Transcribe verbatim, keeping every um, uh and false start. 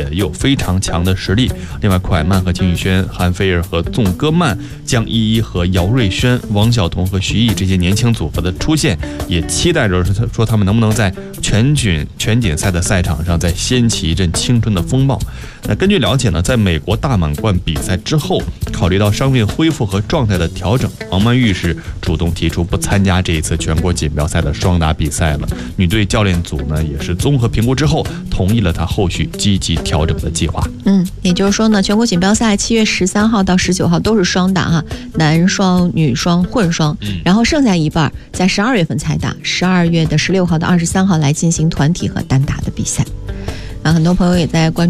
也有非常强的实力。另外，蒯曼和金宇轩、韩菲儿和纵戈曼、江依依和姚瑞轩、王晓彤和徐艺这些年轻组合的出现，也期待着说他们能不能在全锦全锦赛的赛场上再掀起一阵青春的风暴。那根据了解呢，在美国大满贯比赛之后，考虑到伤病恢复和状态的调整，王曼玉是主动提出不参加这一次全国锦标赛的双打比赛了。女队教练组呢也是综合评估之后，同意了她后续积极调整的计划。 嗯，也就是说呢，全国锦标赛七月十三号到十九号都是双打哈，男双、女双、混双， 嗯、 然后剩下一半在十二月份才打，十二月的十六号到二十三号来进行团体和单打的比赛。啊，很多朋友也在关注。